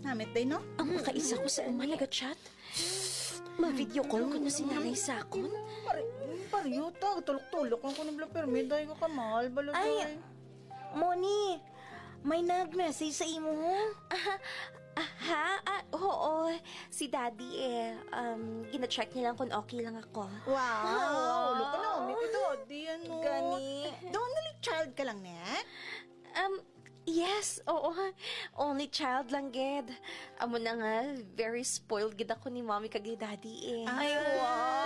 namit day, no? Ang makaisa ko sa uma nag-chat. Ma-video call ko na si Nanay Sakon. Pariyota, tulok-tulok ang kunong permi, day ko kamahal, baladay. Ay, Moni, may nag-message sa imo. Oo. Si Daddy gina-check niya lang kung okay lang ako. Wow, look na, may di ano. Gani. Doon child ka lang, ne? Yes, oo. Only child lang, Ged. Amo na nga, very spoiled gid ako ni Mommy kagay Daddy eh. Ay, wow.